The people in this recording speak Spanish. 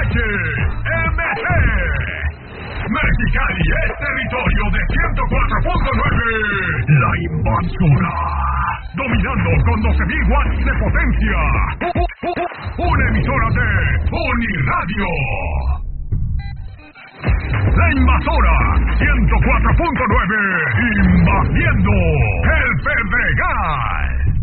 HMG. Mexicali es territorio de 104.9. La Invasora. Dominando con 12.000 watts de potencia. Una emisora de Uniradio. La Invasora 104.9. Invadiendo el Pedregal.